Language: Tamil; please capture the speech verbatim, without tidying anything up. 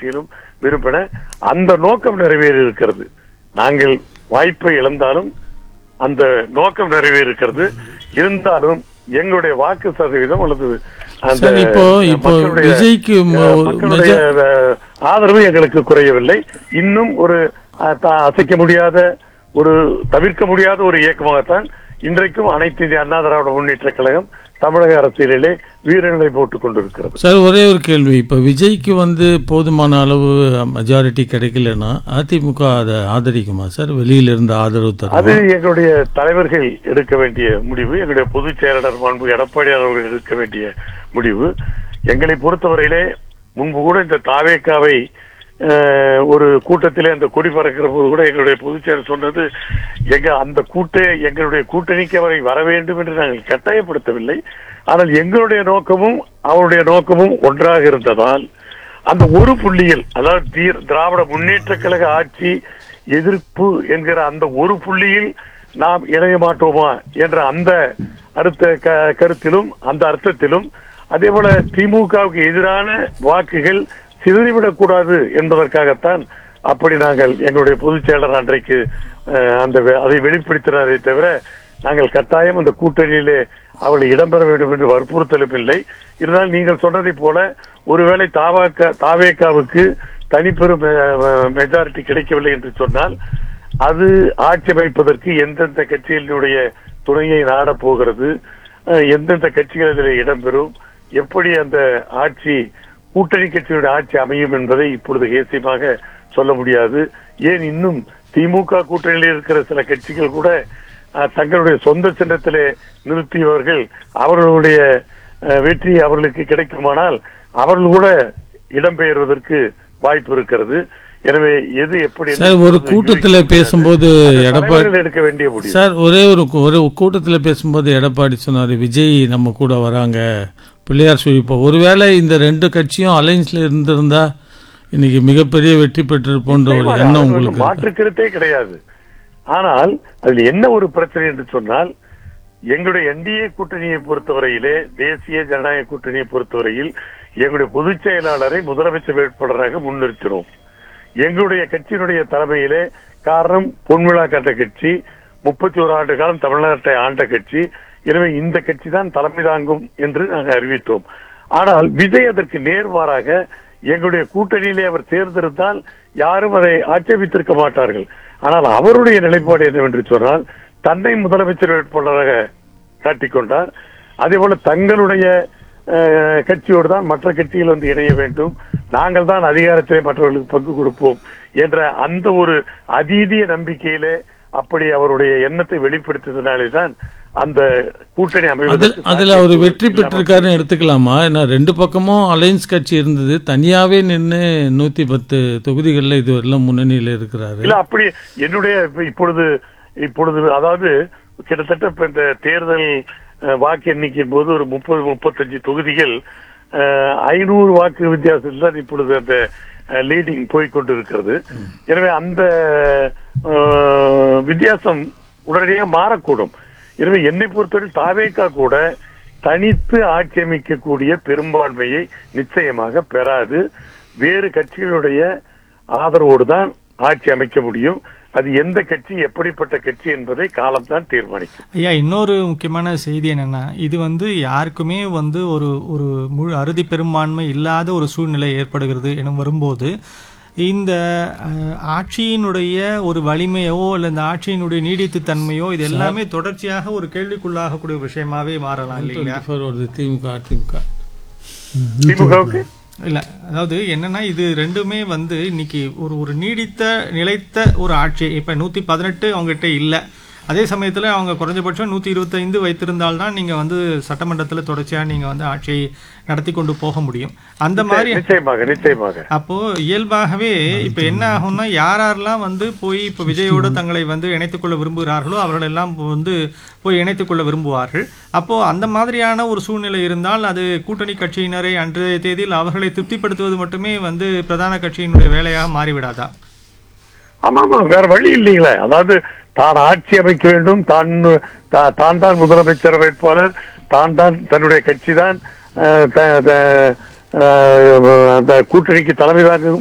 கட்சியிலும் விரும்பின அந்த நோக்கம் நிறைவேறி இருக்கிறது. நாங்கள் வாய்ப்பை இழந்தாலும் அந்த நோக்கம் நிறைவேறி இருக்கிறது. இருந்தாலும் எங்களுடைய வாக்கு சதவீதம் அல்லது அந்த விஜய்க்கு ஆதரவு எங்களுக்கு குறையவில்லை. இன்னும் ஒரு அசைக்க முடியாத ஒரு தவிர்க்க முடியாத ஒரு இயக்கமாகத்தான் இன்றைக்கும் அனைத்து இந்திய அண்ணா திராவிட முன்னேற்ற கழகம் தமிழக அரசியலிலே வீரநிலை போட்டுக் கொண்டிருக்கிறது. சார், ஒரே ஒரு கேள்வி. இப்ப விஜய்க்கு வந்து போதுமான அளவு மெஜாரிட்டி கிடைக்கலன்னா அதிமுக அதை ஆதரிக்குமா சார்? வெளியில இருந்து ஆதரவு தரும்? அது எங்களுடைய தலைவர்கள் எடுக்க வேண்டிய முடிவு. எங்களுடைய பொதுச் செயலாளர் மாண்பு எடப்பாடி அவர்கள் எடுக்க வேண்டிய முடிவு. எங்களை பொறுத்தவரையிலே முன்பு கூட இந்த தாவேக்காவை ஒரு கூட்டத்திலே அந்த கொடி பறக்கிற போது கூட எங்களுடைய பொதுச் செயலர் சொன்னது, எங்க அந்த கூட்ட எங்களுடைய கூட்டணிக்கு அவரை வர வேண்டும் என்று நாங்கள் கட்டாயப்படுத்தவில்லை. ஆனால் எங்களுடைய நோக்கமும் அவருடைய நோக்கமும் ஒன்றாக இருந்ததால் அந்த ஒரு புள்ளியில், அதாவது திராவிட முன்னேற்ற கழக ஆட்சி எதிர்ப்பு என்கிற அந்த ஒரு புள்ளியில் நாம் இணைய மாட்டோமா என்ற அந்த அடுத்த கருத்திலும் அந்த அர்த்தத்திலும், அதே போல திமுகவுக்கு எதிரான வாக்குகள் சிதறிவிடக் கூடாது என்பதற்காகத்தான் அப்படி நாங்கள் எங்களுடைய பொதுச் செயலர் அன்றைக்கு அந்த அதை வெளிப்படுத்தினாரே தவிர நாங்கள் கட்டாயம் அந்த கூட்டணியிலே அவளை இடம்பெற வேண்டும் என்று வற்புறுத்தலும் இல்லை. இருந்தாலும் நீங்கள் சொன்னதை போல ஒருவேளை தாவாக்க தாவேக்காவுக்கு தனிப்பெரும் மெஜாரிட்டி கிடைக்கவில்லை என்று சொன்னால் அது ஆட்சி அமைப்பதற்கு எந்தெந்த கட்சிகளுடைய துணையை நாடப் போகிறது, எந்தெந்த கட்சிகள் இதில் இடம்பெறும், எப்படி அந்த ஆட்சி கூட்டணி கட்சியுடைய ஆட்சி அமையும் என்பதை இப்பொழுது ஏசியமாக சொல்ல முடியாது. ஏன் இன்னும் திமுக கூட்டணியில் இருக்கிற சில கட்சிகள் கூட தங்களுடைய சொந்த சின்னத்திலே நிறுத்தியவர்கள் அவர்களுடைய வெற்றி அவர்களுக்கு கிடைக்குமானால் அவர்கள் கூட இடம்பெயர்வதற்கு வாய்ப்பு இருக்கிறது. எனவே எது எப்படி ஒரு கூட்டத்தில் பேசும்போது எடப்பாடி எடுக்க வேண்டிய முடியும் சார், ஒரே ஒரு ஒரு கூட்டத்தில் பேசும்போது எடப்பாடி சொன்னார், விஜய் நம்ம கூட வராங்க, பிள்ளையார் சுழிப்போம். ஒருவேளை இந்த ரெண்டு கட்சியும் அலைன்ஸ்ல இருந்திருந்தா இன்னைக்கு மிகப்பெரிய வெற்றி பெற்றிருப்போன்ற ஒரு எண்ணம் உங்களுக்கு? மாற்று கருத்தே கிடையாது. ஆனால் அதில் என்ன ஒரு பிரச்சனை என்று சொன்னால், எங்களுடைய என்டிஏ கூட்டணியை பொறுத்தவரையிலே, தேசிய ஜனநாயக கூட்டணியை பொறுத்தவரையில் எங்களுடைய பொதுச் செயலாளரை முதலமைச்சர் வேட்பாளராக முன்னிறுத்தினோம். எங்களுடைய கட்சியினுடைய தலைமையிலே, காரணம் பொன்விழா கட்ட கட்சி, முப்பத்தி ஒரு ஆண்டு காலம் தமிழ்நாட்டை ஆண்ட கட்சி, எனவே இந்த கட்சி தான் தலைமை தாங்கும் என்று நாங்கள் அறிவித்தோம். ஆனால் விஜய் அதற்கு நேர்மாறாக எங்களுடைய கூட்டணியிலே அவர் தேர்ந்தெடுத்தால் யாரும் அதை ஆட்சேபித்திருக்க மாட்டார்கள். ஆனால் அவருடைய நிலைப்பாடு என்னவென்று சொன்னால், தன்னை முதலமைச்சர் வேட்பாளராக காட்டிக்கொண்டார். அதே போல தங்களுடைய கட்சியோடு தான் மற்ற கட்சிகள் வந்து இணைய வேண்டும், நாங்கள் தான் அதிகாரத்திலே மற்றவர்களுக்கு பங்கு கொடுப்போம் என்ற அந்த ஒரு அதீதிய நம்பிக்கையிலே அப்படி அவருடைய எண்ணத்தை வெளிப்படுத்தியதனாலே தான் அந்த கூட்டணி அமைவது. அதுல அவர் வெற்றி பெற்றிருக்காருன்னு எடுத்துக்கலாமா? ஏன்னா ரெண்டு பக்கமும் அலையன்ஸ் கட்சி இருந்தது, தனியாவே நின்று நூத்தி பத்து தொகுதிகளில் இதுவரையிலும் முன்னணியில் இருக்கிறாரு. இல்ல அப்படி என்னுடைய இப்பொழுது இப்பொழுது அதாவது கிட்டத்தட்ட இப்ப இந்த தேர்தல் வாக்கு எண்ணிக்கையின் போது ஒரு முப்பது முப்பத்தஞ்சு தொகுதிகள் ஐநூறு வாக்கு வித்தியாசத்தில் தான் இப்பொழுது அந்த லீடிங் போய்கொண்டிருக்கிறது. எனவே அந்த வித்தியாசம் உடனடியாக மாறக்கூடும். எனவே என்னை பொறுத்தவரை தாவேகா கூட தனித்து ஆட்சி அமைக்கக்கூடிய பெரும்பான்மையை நிச்சயமாக பெறாது. வேறு கட்சிகளுடைய ஆதரவோடு தான் ஆட்சி அமைக்க முடியும். அது எந்த கட்சி எப்படிப்பட்ட கட்சி என்பதை காலம்தான் தீர்மானிக்கும். ஐயா, இன்னொரு முக்கியமான செய்தி என்னன்னா, இது வந்து யாருக்குமே வந்து ஒரு ஒரு முழு அறுதி பெரும்பான்மை இல்லாத ஒரு சூழ்நிலை ஏற்படுகிறது என வரும்போது, இந்த ஆட்சியினுடைய ஒரு வலிமையோ இல்லை இந்த ஆட்சியினுடைய நீடித்து தன்மையோ இது எல்லாமே தொடர்ச்சியாக ஒரு கேள்விக்குள்ளாகக்கூடிய விஷயமாவே மாறலாம் இல்லையா? திமுக திமுக திமுகவுக்கு இல்ல, அதாவது என்னன்னா இது ரெண்டுமே வந்து இன்னைக்கு ஒரு ஒரு நீடித்த நிலைத்த ஒரு ஆட்சி. இப்ப நூத்தி பதினெட்டு அவங்ககிட்ட இல்ல, அதே சமயத்துல அவங்க குறைஞ்சபட்சம் நூத்தி இருபத்தி ஐந்து வைத்திருந்தால்தான் நீங்க வந்து சட்டமன்றத்துல தொடர்ச்சியா நீங்க வந்து ஆட்சியை நடத்தி கொண்டு போக முடியும். அந்த மாதிரி நிச்சயமாக நிச்சயமாக அப்போ இயல்பாகவே இப்ப என்ன ஆகும்னா, யாரெல்லாம் வந்து போய் இப்ப விஜயோட தங்களை வந்து இணைத்துக் கொள்ள விரும்புகிறார்களோ அவர்கள் எல்லாம் வந்து போய் இணைத்துக் கொள்ள விரும்புவார்கள். அப்போ அந்த மாதிரியான ஒரு சூழ்நிலை இருந்தால் அது கூட்டணி கட்சியினரை அன்றைய தேதியில் அவர்களை திருப்திப்படுத்துவது மட்டுமே வந்து பிரதான கட்சியினுடைய வேலையாக மாறிவிடாதா? ஆமா ஆமா, வேற வழி இல்லைங்களே. அதாவது தான் ஆட்சி அமைக்க வேண்டும், தான் தான் தான் முதலமைச்சர் வேட்பாளர், தான் தான் தன்னுடைய கட்சி தான் அந்த கூட்டணிக்கு தலைமை தாங்கும்